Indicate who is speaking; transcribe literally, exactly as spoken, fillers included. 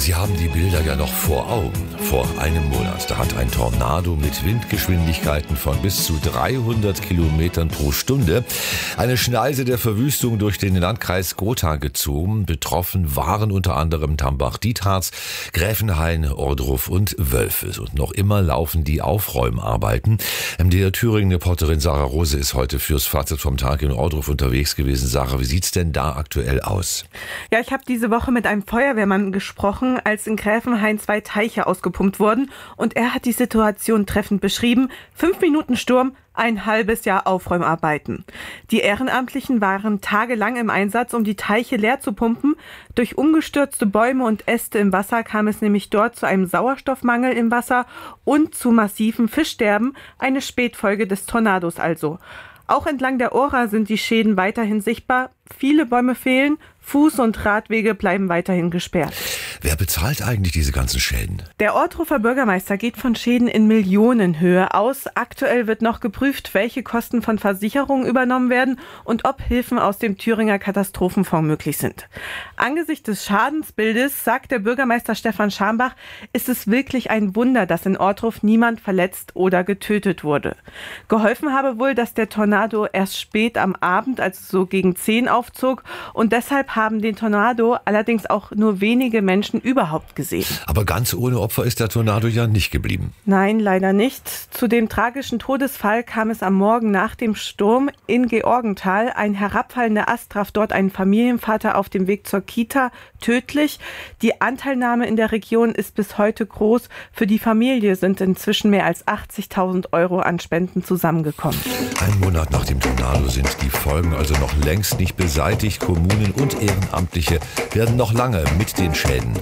Speaker 1: Sie haben die Bilder ja noch vor Augen. Vor einem Monat, da hat ein Tornado mit Windgeschwindigkeiten von bis zu dreihundert Kilometern pro Stunde eine Schneise der Verwüstung durch den Landkreis Gotha gezogen. Betroffen waren unter anderem Tambach-Dietharz, Gräfenhain, Ohrdruf und Wölfels. Und noch immer laufen die Aufräumarbeiten. M D R Thüringen-Reporterin Sarah Rose ist heute fürs Fazit vom Tag in Ohrdruf unterwegs gewesen. Sarah, wie sieht's denn da aktuell aus?
Speaker 2: Ja, ich habe diese Woche mit einem Feuerwehrmann gesprochen, als in Gräfenhain zwei Teiche ausgepumpt wurden. Und er hat die Situation treffend beschrieben. Fünf Minuten Sturm, ein halbes Jahr Aufräumarbeiten. Die Ehrenamtlichen waren tagelang im Einsatz, um die Teiche leer zu pumpen. Durch umgestürzte Bäume und Äste im Wasser kam es nämlich dort zu einem Sauerstoffmangel im Wasser und zu massivem Fischsterben, eine Spätfolge des Tornados also. Auch entlang der Ohra sind die Schäden weiterhin sichtbar. Viele Bäume fehlen, Fuß- und Radwege bleiben weiterhin gesperrt.
Speaker 1: Wer bezahlt eigentlich diese ganzen Schäden?
Speaker 2: Der Ohrdruffer Bürgermeister geht von Schäden in Millionenhöhe aus. Aktuell wird noch geprüft, welche Kosten von Versicherungen übernommen werden und ob Hilfen aus dem Thüringer Katastrophenfonds möglich sind. Angesichts des Schadensbildes, sagt der Bürgermeister Stefan Schambach, ist es wirklich ein Wunder, dass in Ohrdruf niemand verletzt oder getötet wurde. Geholfen habe wohl, dass der Tornado erst spät am Abend, also so gegen zehn, aufzog, und deshalb haben den Tornado allerdings auch nur wenige Menschen überhaupt gesehen.
Speaker 1: Aber ganz ohne Opfer ist der Tornado ja nicht geblieben.
Speaker 2: Nein, leider nicht. Zu dem tragischen Todesfall kam es am Morgen nach dem Sturm in Georgenthal. Ein herabfallender Ast traf dort einen Familienvater auf dem Weg zur Kita, tödlich. Die Anteilnahme in der Region ist bis heute groß. Für die Familie sind inzwischen mehr als achtzigtausend Euro an Spenden zusammengekommen.
Speaker 1: Ein Monat nach dem Tornado sind die Folgen also noch längst nicht beseitigt. Kommunen und Ehrenamtliche werden noch lange mit den Schäden